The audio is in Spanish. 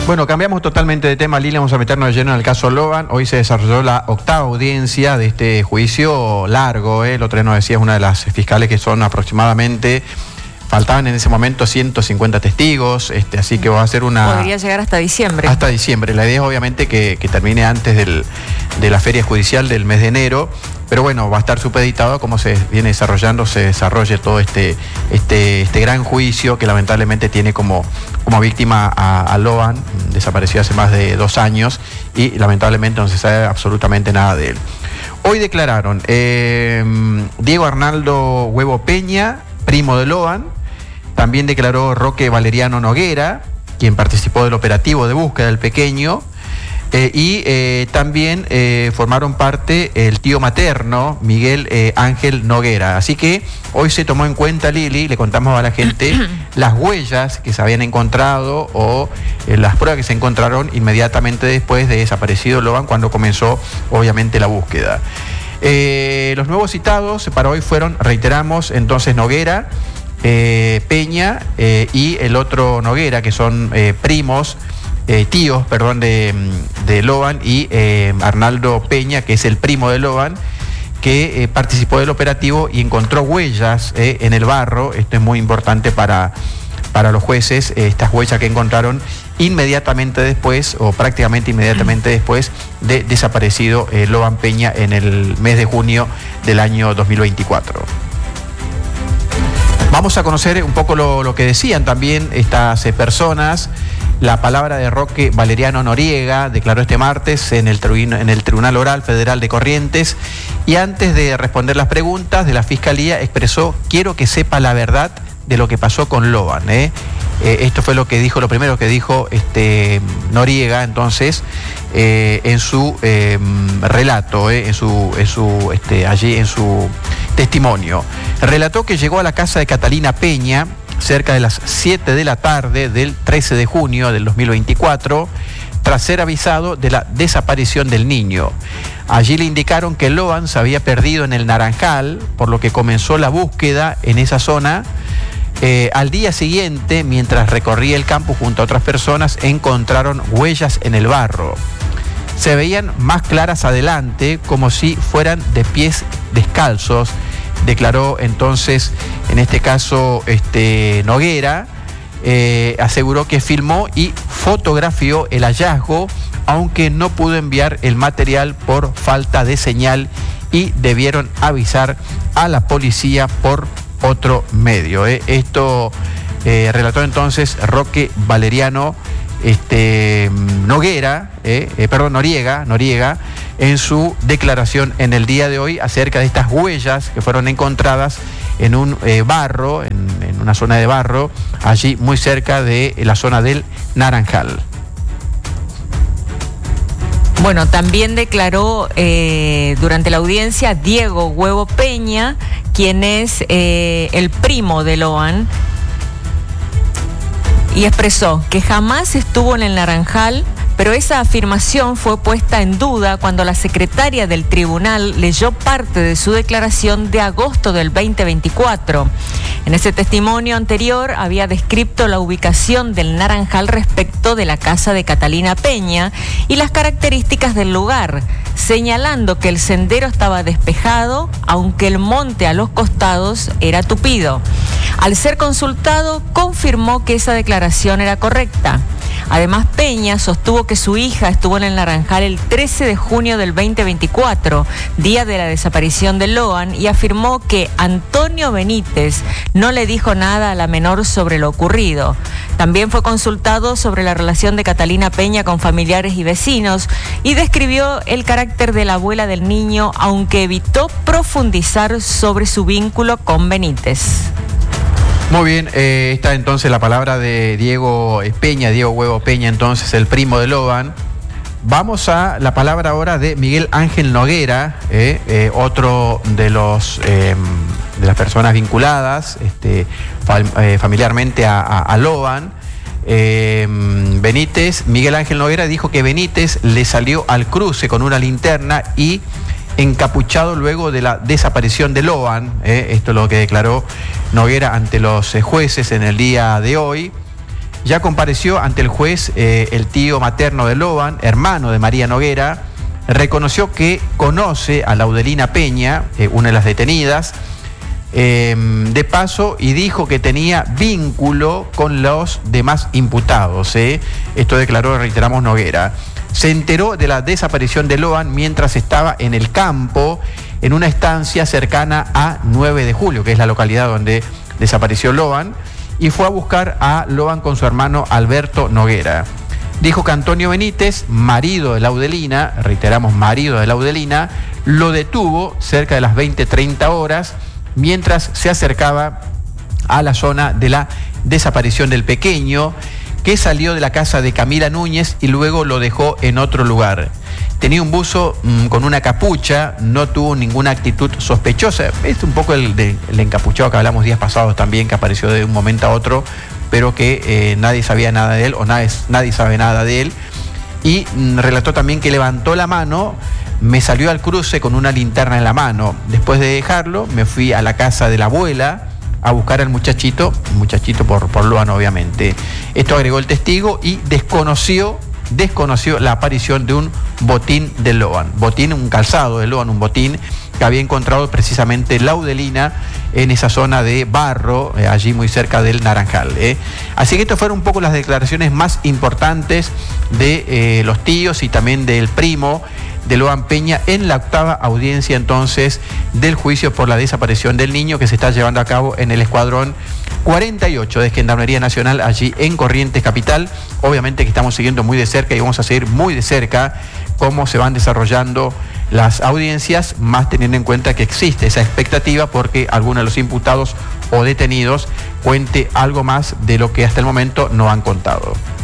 Bueno, cambiamos totalmente de tema, Lili, vamos a meternos de lleno en el caso Loban. Hoy se desarrolló la 8ª audiencia de este juicio largo, el otro día nos decía una de las fiscales que son aproximadamente, faltaban en ese momento 150 testigos, así que va a ser una... Podría llegar hasta diciembre. Hasta diciembre, la idea es obviamente que termine antes de la feria judicial del mes de enero, pero bueno, va a estar supeditado a cómo se viene desarrollando, se desarrolle todo este gran juicio que lamentablemente tiene como víctima a Loban, desapareció hace más de 2 años y lamentablemente no se sabe absolutamente nada de él. Hoy declararon Diego Arnaldo Huevo Peña, primo de Loban, también declaró Roque Valeriano Noguera, quien participó del operativo de búsqueda del pequeño, y también formaron parte el tío materno, Miguel Ángel Noguera. Así que hoy se tomó en cuenta, Lili, le contamos a la gente las huellas que se habían encontrado o las pruebas que se encontraron inmediatamente después de desaparecido Loban, cuando comenzó obviamente la búsqueda. Los nuevos citados para hoy fueron, reiteramos, entonces Noguera, Peña y el otro Noguera, que son tíos, de Loban, y Arnaldo Peña, que es el primo de Loban, que participó del operativo y encontró huellas en el barro. Esto es muy importante para los jueces, estas huellas que encontraron inmediatamente después, o prácticamente inmediatamente después de desaparecido Loban Peña en el mes de junio del año 2024. Vamos a conocer un poco lo que decían también estas personas. La palabra de Roque Valeriano Noriega, declaró este martes en el Tribunal Oral Federal de Corrientes, y antes de responder las preguntas de la Fiscalía expresó: quiero que sepa la verdad de lo que pasó con Loban. Esto fue lo primero que dijo Noriega, entonces, en su relato, allí en su testimonio. Relató que llegó a la casa de Catalina Peña cerca de las 7 de la tarde del 13 de junio del 2024, tras ser avisado de la desaparición del niño. Allí le indicaron que Loban se había perdido en el Naranjal, por lo que comenzó la búsqueda en esa zona. Al día siguiente, mientras recorría el campo junto a otras personas, encontraron huellas en el barro. Se veían más claras adelante, como si fueran de pies descalzos, declaró entonces, en este caso, Noguera. Aseguró que filmó y fotografió el hallazgo, aunque no pudo enviar el material por falta de señal y debieron avisar a la policía por otro medio. Esto relató entonces Roque Valeriano Noriega, en su declaración en el día de hoy acerca de estas huellas que fueron encontradas en un barro, en una zona de barro, allí muy cerca de la zona del Naranjal. Bueno, también declaró durante la audiencia Diego Huevo Peña, quien es el primo de Loban, y expresó que jamás estuvo en el Naranjal, pero esa afirmación fue puesta en duda cuando la secretaria del tribunal leyó parte de su declaración de agosto del 2024. En ese testimonio anterior había descrito la ubicación del Naranjal respecto de la casa de Catalina Peña y las características del lugar, señalando que el sendero estaba despejado, aunque el monte a los costados era tupido. Al ser consultado, confirmó que esa declaración era correcta. Además, Peña sostuvo que su hija estuvo en el Naranjal el 13 de junio del 2024, día de la desaparición de Loban, y afirmó que Antonio Benítez no le dijo nada a la menor sobre lo ocurrido. También fue consultado sobre la relación de Catalina Peña con familiares y vecinos y describió el carácter de la abuela del niño, aunque evitó profundizar sobre su vínculo con Benítez. Muy bien, está entonces la palabra de Diego Huevo Peña, entonces el primo de Loban. Vamos a la palabra ahora de Miguel Ángel Noguera, otro de las personas vinculadas familiarmente a Loban. Miguel Ángel Noguera dijo que Benítez le salió al cruce con una linterna y encapuchado luego de la desaparición de Loban. Esto es lo que declaró Noguera ante los jueces en el día de hoy. Ya compareció ante el juez el tío materno de Loban, hermano de María Noguera. Reconoció que conoce a Laudelina Peña, una de las detenidas, de paso, y dijo que tenía vínculo con los demás imputados. Esto declaró, reiteramos, Noguera. Se enteró de la desaparición de Loban mientras estaba en el campo, en una estancia cercana a 9 de julio, que es la localidad donde desapareció Loban, y fue a buscar a Loban con su hermano Alberto Noguera. Dijo que Antonio Benítez, marido de Laudelina, reiteramos, marido de Laudelina, lo detuvo cerca de las 20:30 horas mientras se acercaba a la zona de la desaparición del pequeño, que salió de la casa de Camila Núñez y luego lo dejó en otro lugar. Tenía un buzo con una capucha, no tuvo ninguna actitud sospechosa. Es un poco el encapuchado que hablamos días pasados también, que apareció de un momento a otro, pero que nadie sabía nada de él, o nadie sabe nada de él. Y relató también que levantó la mano, me salió al cruce con una linterna en la mano. Después de dejarlo, me fui a la casa de la abuela a buscar al muchachito por Loban, obviamente. Esto agregó el testigo y desconoció la aparición de un botín de Loban. Botín, un calzado de Loban, un botín que había encontrado precisamente Laudelina en esa zona de Barro, allí muy cerca del Naranjal. Así que estas fueron un poco las declaraciones más importantes de los tíos y también del primo de Loban Peña en la 8ª audiencia entonces del juicio por la desaparición del niño, que se está llevando a cabo en el escuadrón 48 de Gendarmería Nacional allí en Corrientes Capital. Obviamente que estamos siguiendo muy de cerca y vamos a seguir muy de cerca cómo se van desarrollando las audiencias, más teniendo en cuenta que existe esa expectativa porque algunos de los imputados o detenidos cuente algo más de lo que hasta el momento no han contado.